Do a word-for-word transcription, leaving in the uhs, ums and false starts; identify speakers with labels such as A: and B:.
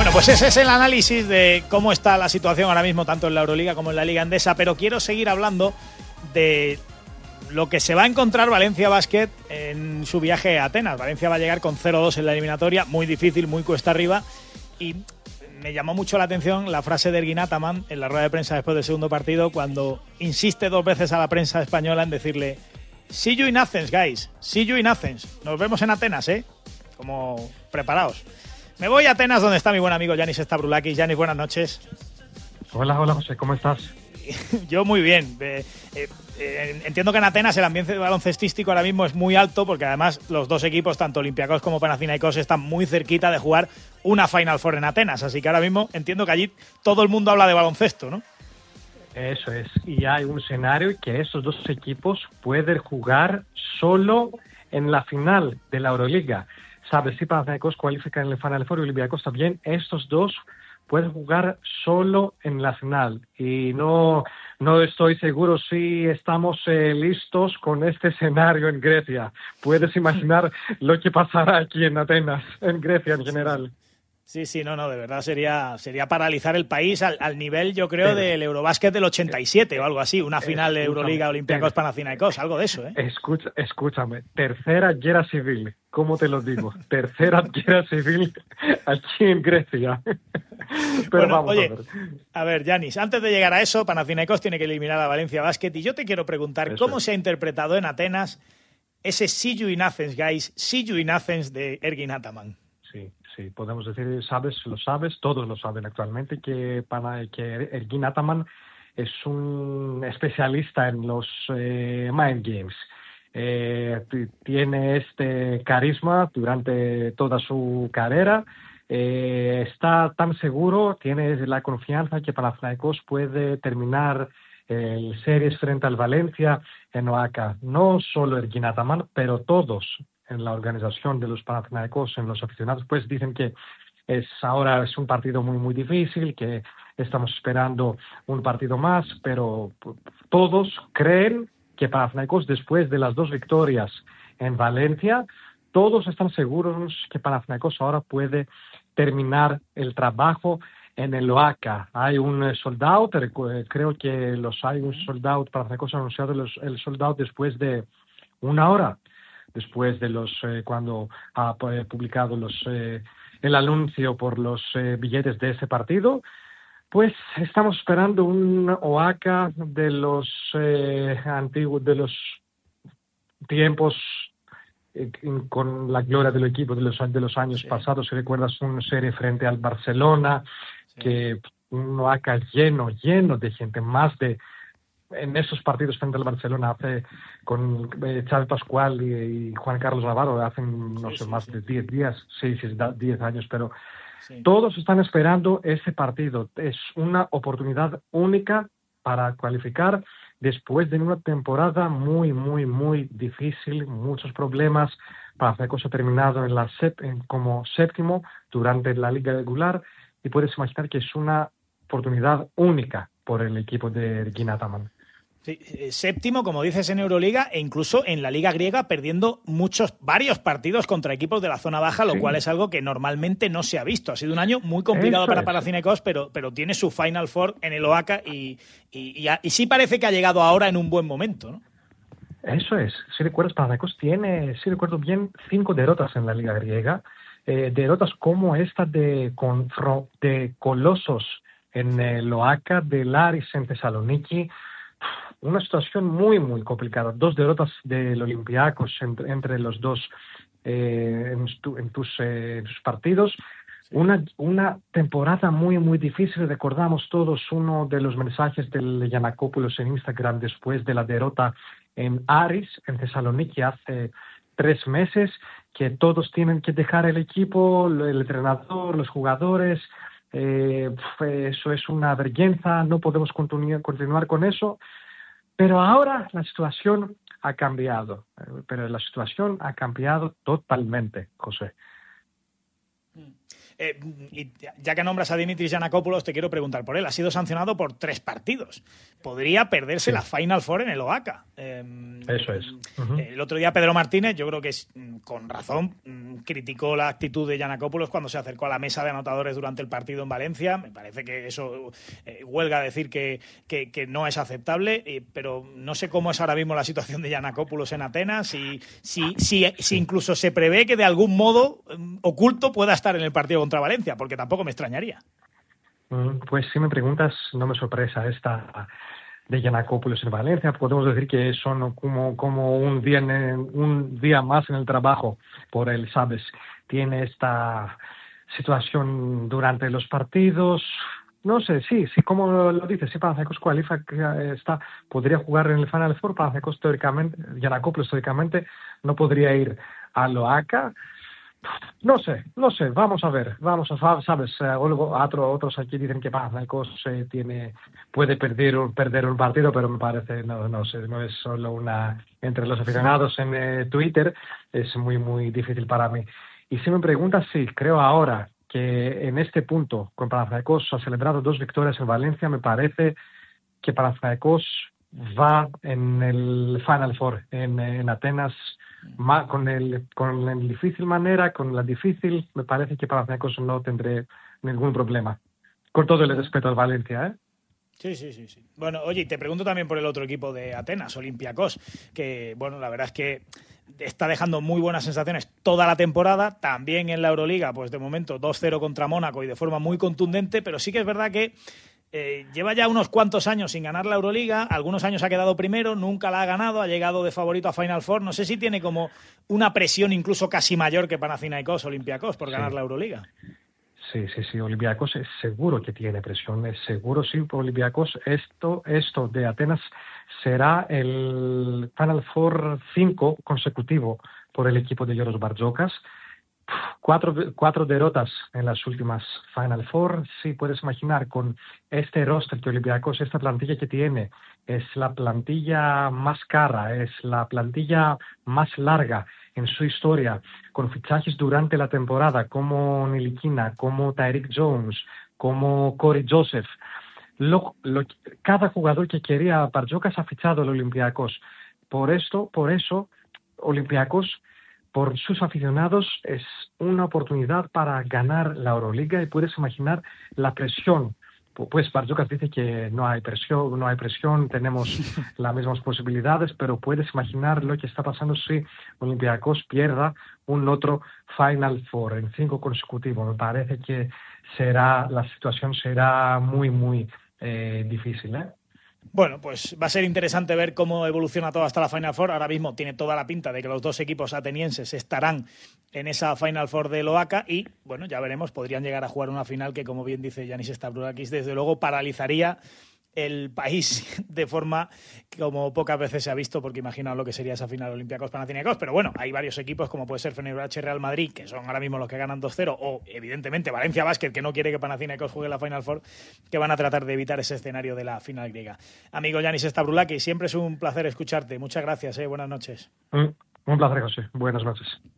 A: Bueno, pues ese es el análisis de cómo está la situación ahora mismo, tanto en la Euroliga como en la Liga Endesa, pero quiero seguir hablando de lo que se va a encontrar Valencia Basket en su viaje a Atenas. Valencia va a llegar con cero dos en la eliminatoria, muy difícil, muy cuesta arriba, y me llamó mucho la atención la frase de Ergin Ataman en la rueda de prensa después del segundo partido, cuando insiste dos veces a la prensa española en decirle "See you in Athens, guys, see you in Athens, nos vemos en Atenas, ¿eh?", como preparaos. Me voy a Atenas, donde está mi buen amigo Yanis Stavroulakis. Yanis, buenas noches.
B: Hola, hola José, ¿cómo estás?
A: Yo muy bien. Eh, eh, eh, entiendo que en Atenas el ambiente baloncestístico ahora mismo es muy alto, porque además los dos equipos, tanto Olympiacos como Panathinaikos, están muy cerquita de jugar una Final Four en Atenas. Así que ahora mismo entiendo que allí todo el mundo habla de baloncesto, ¿no?
B: Eso es. Y hay un escenario que esos dos equipos pueden jugar solo en la final de la Euroliga. Sabes, si Panathinaikos cualifica en el Final Four y Olympiacos también, estos dos pueden jugar solo en la final. Y no, no estoy seguro si estamos eh, listos con este escenario en Grecia. Puedes imaginar lo que pasará aquí en Atenas, en Grecia en general.
A: Sí, sí, no, no, de verdad sería sería paralizar el país al, al nivel, yo creo, pero, del Eurobásquet del ochenta y siete o algo así, una final de Euroliga, Olympiacos, Panathinaikos, algo de eso, ¿eh?
B: Escucha, escúchame, tercera guerra civil, ¿cómo te lo digo? Tercera guerra civil aquí en Grecia. Pero
A: bueno,
B: vamos
A: oye,
B: a ver.
A: A ver, Yanis, antes de llegar a eso, Panathinaikos tiene que eliminar a Valencia Basket, y yo te quiero preguntar,
B: Eso
A: ¿cómo
B: es.
A: se ha interpretado en Atenas ese "See you in Athens, guys", "See you in Athens" de Ergin Ataman?
B: Sí, sí, podemos decir, sabes, lo sabes, todos lo saben actualmente, que, para, que Ergin Ataman es un especialista en los eh, mind games. Eh, tiene este carisma durante toda su carrera, eh, está tan seguro, tiene la confianza que Panathinaikos puede terminar el series frente al Valencia en Oaxaca. No solo Ergin Ataman, pero todos en la organización de los Panathinaikos, en los aficionados, pues dicen que es ahora es un partido muy muy difícil, que estamos esperando un partido más, pero todos creen que Panathinaikos, después de las dos victorias en Valencia, todos están seguros que Panathinaikos ahora puede terminar el trabajo en el Oaxaca. Hay un sold out, creo que los hay un sold out, Panathinaikos ha anunciado los, el sold out después de una hora. Después de los eh, cuando ha eh, publicado los eh, el anuncio por los eh, billetes de ese partido, pues estamos esperando un Oaxaca de los eh, antiguos, de los tiempos eh, con la gloria del equipo de los de los años sí. pasados. Si recuerdas una serie frente al Barcelona, sí. que un Oaxaca lleno, lleno de gente, más de en esos partidos frente al Barcelona hace con eh, Xavi Pascual y, y Juan Carlos Navarro hacen no sí, sé sí, más sí. de diez días, sí, sí, diez años, pero sí. todos están esperando ese partido. Es una oportunidad única para cualificar después de una temporada muy, muy, muy difícil, muchos problemas. Panathinaikos ha terminado en la sep en, como séptimo durante la liga regular, y puedes imaginar que es una oportunidad única por el equipo de Ergin Ataman.
A: Sí, séptimo, como dices, en Euroliga, e incluso en la Liga griega, perdiendo muchos, varios partidos contra equipos de la zona baja, lo sí. cual es algo que normalmente no se ha visto. Ha sido un año muy complicado Eso para es. Panathinaikos, pero, pero tiene su Final Four en el Oaxaca y, y, y, y sí parece que ha llegado ahora en un buen momento, ¿no?
B: Eso es. Si recuerdas, Panathinaikos tiene, si recuerdo bien, cinco derrotas en la Liga griega. Eh, derrotas como esta de, confro, de Colosos en el Oaxaca, de Laris en Tesaloniki. Una situación muy, muy complicada. Dos derrotas del Olympiacos entre, entre los dos eh, en, tu, en, tus, eh, en tus partidos. Sí. Una, una temporada muy, muy difícil. Recordamos todos uno de los mensajes del Giannakopoulos en Instagram después de la derrota en Aris, en Tesaloniki, hace tres meses, que todos tienen que dejar el equipo, el entrenador, los jugadores. Eh, eso es una vergüenza, no podemos continu- continuar con eso. Pero ahora la situación ha cambiado, pero la situación ha cambiado totalmente, José.
A: Eh, y ya que nombras a Dimitris Giannakopoulos, te quiero preguntar por él. Ha sido sancionado por tres partidos. Podría perderse sí. la Final Four en el O A C A. Eh,
B: Eso es. Uh-huh.
A: El otro día Pedro Martínez, yo creo que es, con razón, criticó la actitud de Giannakopoulos cuando se acercó a la mesa de anotadores durante el partido en Valencia. Me parece que eso eh, huelga decir que, que, que no es aceptable, eh, pero no sé cómo es ahora mismo la situación de Giannakopoulos en Atenas, si, si, si, si incluso se prevé que de algún modo um, oculto pueda estar en el partido contra Valencia, porque tampoco me extrañaría.
B: Pues si me preguntas, no me sorpresa esta de Giannakopoulos en Valencia. Podemos decir que son como, como un, día en, un día más en el trabajo por él, ¿sabes? Tiene esta situación durante los partidos. No sé, sí, sí, como lo dices, si Panathinaikos cualifica, está, podría jugar en el Final Four. Panathinaikos teóricamente, Giannakopoulos teóricamente no podría ir al O A C A. No sé, no sé, vamos a ver, vamos a sabes, eh, otro, otros aquí dicen que Panathinaikos eh, tiene, puede perder, perder un partido, pero me parece, no, no sé, no es solo una, entre los aficionados en eh, Twitter, es muy, muy difícil para mí. Y si me preguntas, sí, creo ahora que en este punto, con Panathinaikos ha celebrado dos victorias en Valencia, me parece que Panathinaikos va en el Final Four, en, en Atenas, con el con la difícil manera, con la difícil, me parece que Panathinaikos no tendré ningún problema. Con todo el respeto al Valencia, ¿eh?
A: Sí, sí, sí, sí. Bueno, oye, te pregunto también por el otro equipo de Atenas, Olympiacos, que, bueno, la verdad es que está dejando muy buenas sensaciones toda la temporada, también en la Euroliga, pues de momento dos cero contra Mónaco y de forma muy contundente, pero sí que es verdad que Eh, lleva ya unos cuantos años sin ganar la Euroliga, algunos años ha quedado primero, nunca la ha ganado, ha llegado de favorito a Final Four. No sé si tiene como una presión incluso casi mayor que Panathinaikos, Olympiacos, por ganar sí. la Euroliga.
B: Sí, sí, sí, Olympiacos es seguro que tiene presión, es seguro sí, Olympiacos. Esto, esto de Atenas será el Final Four cinco consecutivo por el equipo de Yoros Barzokas. Cuatro, cuatro derrotas en las últimas Final Four. Sí, puedes imaginar con este roster que Olympiacos, esta plantilla que tiene, es la plantilla más cara, es la plantilla más larga en su historia, con fichajes durante la temporada como Nilikina, como Tyreek Jones, como Corey Joseph. Lo, lo, cada jugador que quería Barzokas ha fichado al Olympiacos. Por esto, por eso, Olympiacos, por sus aficionados, es una oportunidad para ganar la Euroliga y puedes imaginar la presión. Pues Barzokas dice que no hay presión, no hay presión, tenemos las mismas posibilidades, pero puedes imaginar lo que está pasando si Olympiacos pierda un otro Final Four en cinco consecutivos. Me parece que será, la situación será muy, muy eh, difícil, ¿eh?
A: Bueno, pues va a ser interesante ver cómo evoluciona todo hasta la Final Four. Ahora mismo tiene toda la pinta de que los dos equipos atenienses estarán en esa Final Four del O A C A y, bueno, ya veremos, podrían llegar a jugar una final que, como bien dice Giannis Stavroulakis, desde luego paralizaría el país de forma como pocas veces se ha visto, porque imaginaos lo que sería esa final Olympiacos Panathinaikos. Pero bueno, hay varios equipos como puede ser Fenerbahce, Real Madrid, que son ahora mismo los que ganan dos cero, o evidentemente Valencia Basket, que no quiere que Panathinaikos juegue la Final Four, que van a tratar de evitar ese escenario de la final griega. Amigo Giannis Stavroulakis, siempre es un placer escucharte. Muchas gracias, ¿eh? Buenas noches.
B: Un, un placer, José. Buenas noches.